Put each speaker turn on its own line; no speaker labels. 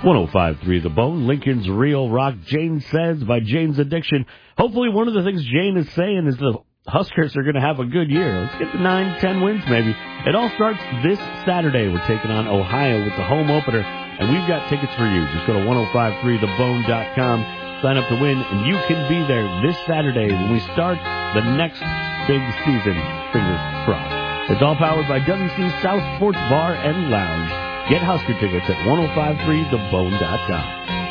105.3 The Bone, Lincoln's Real Rock, Jane Says by Jane's Addiction. Hopefully one of the things Jane is saying is the Huskers are going to have a good year. Let's get to 9-10 wins maybe. It all starts this Saturday. We're taking on Ohio with the home opener, and we've got tickets for you. Just go to 1053thebone.com, sign up to win, and you can be there this Saturday when we start the next big season. Fingers crossed. It's all powered by WC South Sports Bar and Lounge. Get Husker tickets at 1053thebone.com.